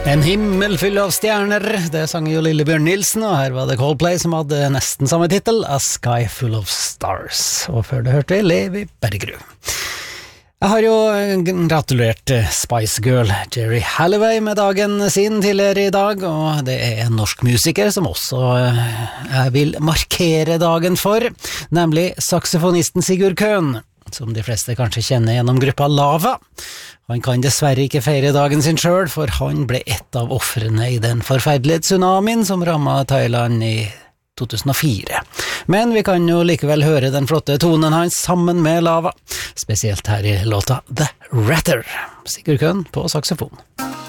En himmel full av stjerner, det sang jo Lillebjørn Nilsen, og her var det Coldplay som hadde nesten samme titel, A Sky Full of Stars, og før det hørte Levi Bergerud. Jeg har jo gratulert Spice Girl Geri Halliwell med dagen sin tidligere i dag, og det er en norsk musiker som også jeg vil markere dagen for, nemlig saksofonisten Sigurd Køhn, som de fleste kanskje kjenner gjennom gruppa Lava. Han kan dessverre ikke feire dagen sin selv, for han ble et av ofrene i den forferdelige tsunamien som rammet Thailand i 2004. Men vi kan jo likevel høre den flotte tonen hans sammen med Lava, spesielt her i låta The Ratter. Sigurd Køhn på saksofon.